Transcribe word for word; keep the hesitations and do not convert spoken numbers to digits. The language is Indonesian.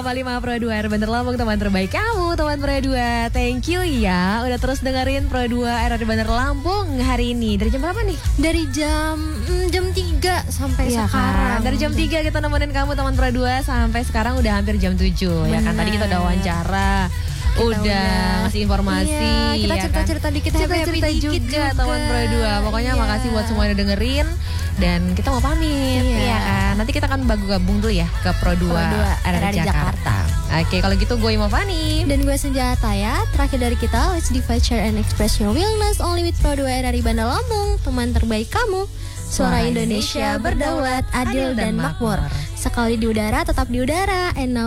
koma lima Pro dua R Bandar Lampung, teman terbaik kamu, teman Pro dua. Thank you ya, udah terus dengerin Pro dua R R Bandar Lampung hari ini. Dari jam berapa nih? Dari jam mm, jam tiga sampai ya sekarang. Kan? Dari jam tiga kita nemenin kamu teman Pro dua sampai sekarang udah hampir jam tujuh. Ya kan, tadi kita udah wawancara. Kita udah, udah ngasih informasi, iya, kita cerita-cerita ya kan? dikit, cerita-cerita juga, juga teman Pro dua. Pokoknya iya. makasih buat semua yang udah dengerin. Dan kita mau pamit, iya. ya kan. Nanti kita akan gabung dulu ya ke Pro dua R R Jakarta. Jakarta. Oke, kalau gitu gue Imavani dan gue Senjata ya. Terakhir dari kita, let's divide, share, and express your willingness only with Pro dua R R Bandar Lampung, teman terbaik kamu. Suara Indonesia berdaulat, adil dan makmur. Sekali di udara, tetap di udara. And now